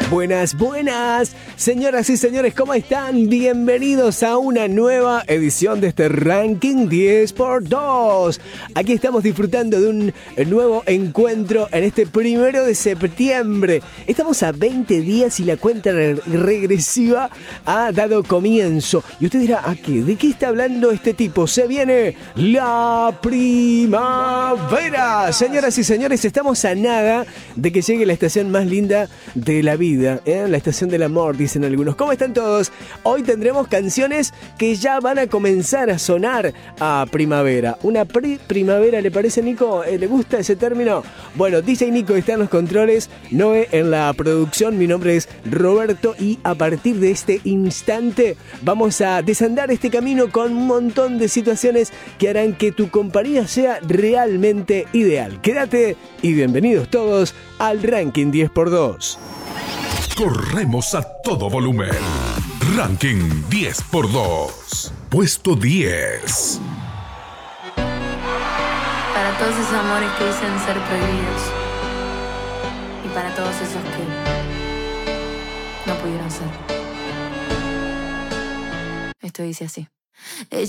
Buenas, buenas, señoras y señores, ¿cómo están? Bienvenidos a una nueva edición de este Ranking 10x2. Aquí estamos disfrutando de un nuevo encuentro en este 1 de septiembre. Estamos a 20 días y la cuenta regresiva ha dado comienzo. Y usted dirá, ¿a qué? ¿De qué está hablando este tipo? Se viene la primavera. Señoras y señores, estamos a nada de que llegue la estación más linda de la vida, la estación del amor, dicen algunos. ¿Cómo están todos? Hoy tendremos canciones que ya van a comenzar a sonar a primavera. Una primavera, ¿le parece, Nico? ¿Le gusta ese término? Bueno, DJ Nico está en los controles, Noé en la producción, mi nombre es Roberto y a partir de este instante vamos a desandar este camino con un montón de situaciones que harán que tu compañía sea realmente ideal. Quédate y bienvenidos todos al Ranking 10x2. Corremos a todo volumen. Ranking 10x2. Puesto 10. Para todos esos amores que dicen ser prohibidos. Y para todos esos que no pudieron ser. Esto dice así. Ella